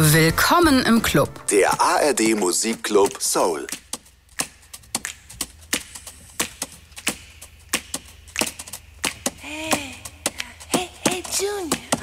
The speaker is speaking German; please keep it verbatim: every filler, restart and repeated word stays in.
Willkommen im Club. Der A R D Musikclub Soul. Hey, hey, hey, Junior.